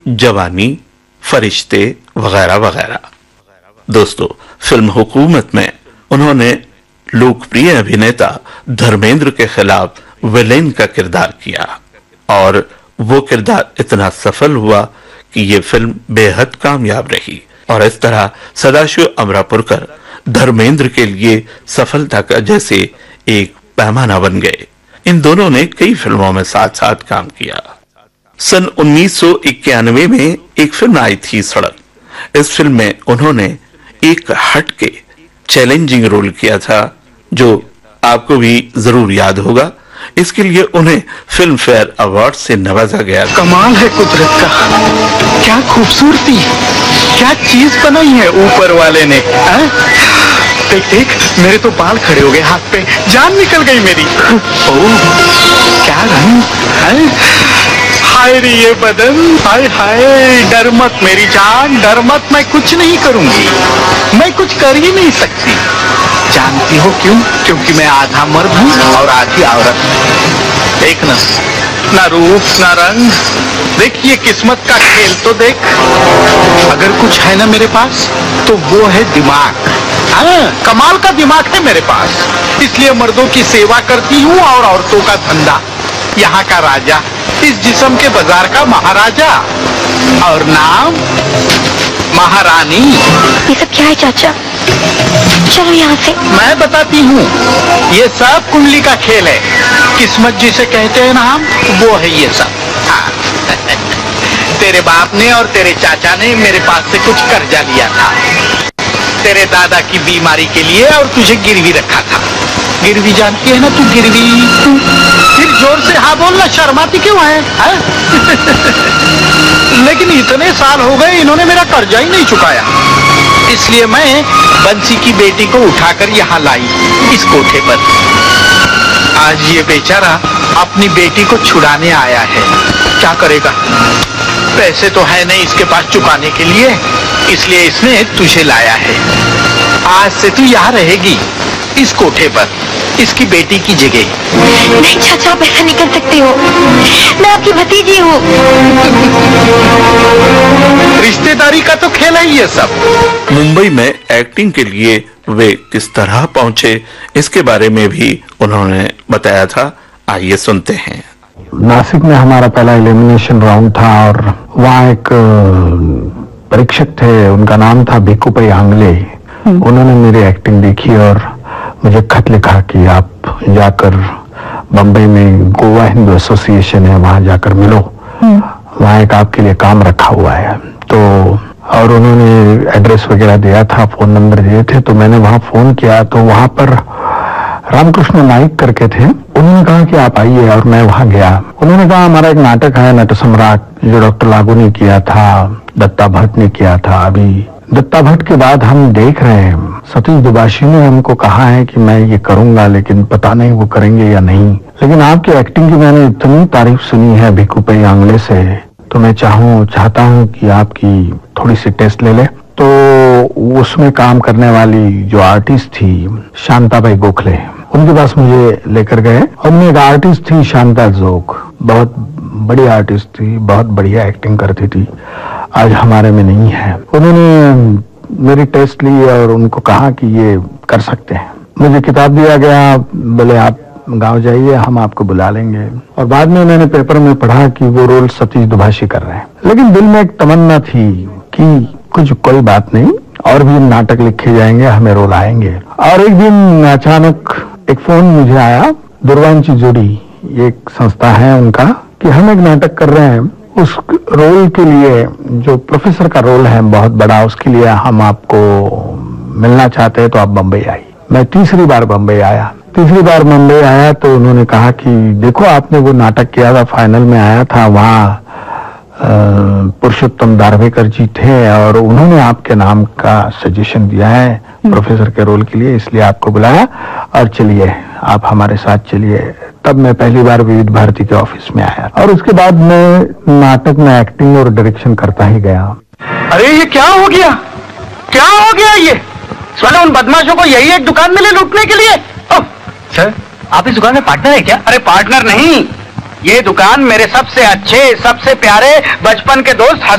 जवानी, फरिश्ते वगैरह वगैरह। दोस्तों, फिल्म हुकूमत में उन्होंने लोकप्रिय अभिनेता धर्मेंद्र के खिलाफ विलेन का किरदार किया और वो किरदार इतना सफल हुआ कि ये फिल्म बेहद कामयाब रही और इस तरह सदाशिव अमरापुरकर धर्मेंद्र के लिए सफलता का जैसे एक पैमाना बन गए। इन दोनों ने कई फिल्मों में साथ साथ काम किया। सन 1991 में एक फिल्म आई थी सड़क। इस फिल्म में उन्होंने एक हट के चैलेंजिंग रोल किया था जो आपको भी जरूर याद होगा। इसके लिए उन्हें फिल्म फेयर अवार्ड से नवाजा गया। कमाल है कुदरत का, क्या खूबसूरती, क्या चीज बनाई है ऊपर वाले ने। देख देख, मेरे तो बाल खड़े हो गए हाथ पे, जान निकल गई मेरी। ओह, क्या रंग है, हाय रे ये बदन, हाय हाय। डर मत मेरी जान, डर मत, मैं कुछ नहीं करूंगी, मैं कुछ कर ही नहीं सकती। जानती हो क्यों? क्योंकि मैं आधा मर्द हूँ और आधी औरत। देख ना रूप ना रंग, देख ये किस्मत का खेल तो देख। अगर कुछ है ना मेरे पास तो वो है दिमाग। हाँ, कमाल का दिमाग है मेरे पास, इसलिए मर्दों की सेवा करती हूँ और औरतों का धंधा। यहाँ का राजा, इस जिस्म के बाजार का महाराजा, और नाम महारानी। ये सब क्या है चाचा? चलो यहाँ से। मैं बताती हूँ, ये सब कुंडली का खेल है। किस्मत जिसे कहते हैं ना हम, वो है ये सब। हाँ। तेरे बाप ने और तेरे चाचा ने मेरे पास से कुछ कर्जा लिया था तेरे दादा की बीमारी के लिए, और तुझे गिरवी रखा था। गिरवी जानती है ना तू? गिरवी। फिर जोर से हाँ बोलना, शर्माती क्यों है? लेकिन इतने साल हो गए इन्होंने मेरा कर्जा ही नहीं चुकाया, इसलिए मैं बंसी की बेटी को उठाकर यहाँ लाई इस कोठे पर। आज ये बेचारा अपनी बेटी को छुड़ाने आया है। क्या करेगा, पैसे तो है नहीं इसके पास चुकाने के लिए, इसलिए इसने तुझे लाया है। आज से तू यहाँ रहेगी इस कोठे पर, इसकी बेटी की जगह। नहीं चाचा, आप ऐसा नहीं कर सकते हो, मैं आपकी भतीजी हूँ। रिश्तेदारी का तो खेल है ये सब। मुंबई में एक्टिंग के लिए वे किस तरह पहुंचे, इसके बारे में भी उन्होंने बताया था। आइए सुनते हैं। नासिक में हमारा पहला एलिमिनेशन राउंड था और वहाँ एक परीक्षक थे, उनका नाम था भिक्कू आंगले। उन्होंने मेरी एक्टिंग देखी और मुझे खत लिखा कि आप जाकर बम्बई में गोवा हिंदू एसोसिएशन है, वहाँ जाकर मिलो, वहाँ एक आपके लिए काम रखा हुआ है। तो और उन्होंने एड्रेस वगैरह दिया था, फोन नंबर दिए थे, तो मैंने वहाँ फोन किया तो वहाँ पर रामकृष्ण नाइक करके थे। उन्होंने कहा कि आप आइए, और मैं वहाँ गया। उन्होंने कहा हमारा एक नाटक है नट सम्राट, जो डॉक्टर लागू ने किया था, दत्ता भट्ट ने किया था। अभी दत्ता भट्ट के बाद हम देख रहे हैं, सतीश दुबाशी ने हमको कहा है कि मैं ये करूंगा, लेकिन पता नहीं वो करेंगे या नहीं। लेकिन आपकी एक्टिंग की मैंने इतनी तारीफ सुनी है भिक्कू आंगले से, तो मैं चाहता हूँ कि आपकी थोड़ी सी टेस्ट ले ले। तो उसमें काम करने वाली जो आर्टिस्ट थी शांताबाई गोखले, उनके पास मुझे लेकर गए। उनमें एक आर्टिस्ट थी शांता जोग, बहुत बड़ी आर्टिस्ट थी, बहुत बढ़िया एक्टिंग करती थी, आज हमारे में नहीं है। उन्होंने मेरी टेस्ट ली और उनको कहा कि ये कर सकते हैं। मुझे किताब दिया गया, बोले आप गांव जाइए, हम आपको बुला लेंगे। और बाद में उन्होंने पेपर में पढ़ा कि वो रोल सतीश दुभाषी कर रहे हैं। लेकिन दिल में एक तमन्ना थी कि कुछ कोई बात नहीं, और भी नाटक लिखे जाएंगे, हमें रोल आएंगे। और एक दिन अचानक एक फोन मुझे आया, दुर्वांची जोड़ी एक संस्था है उनका, कि हम एक नाटक कर रहे हैं, उस रोल के लिए जो प्रोफेसर का रोल है बहुत बड़ा, उसके लिए हम आपको मिलना चाहते हैं, तो आप बम्बई आइए। मैं तीसरी बार बम्बई आया। तो उन्होंने कहा कि देखो आपने वो नाटक किया था, फाइनल में आया था, वहाँ पुरुषोत्तम दार्वेकर जी थे और उन्होंने आपके नाम का सजेशन दिया है प्रोफेसर के रोल के लिए, इसलिए आपको बुलाया, और चलिए आप हमारे साथ चलिए। तब मैं पहली बार विविध भारती के ऑफिस में आया और उसके बाद मैं नाटक में एक्टिंग और डायरेक्शन करता ही गया। अरे ये क्या हो गया, क्या हो गया? ये साले उन बदमाशों को यही एक दुकान मिले लूटने के लिए। सर, आप इस दुकान में पार्टनर है क्या? अरे पार्टनर नहीं, ये दुकान मेरे सबसे अच्छे, सबसे प्यारे बचपन के दोस्त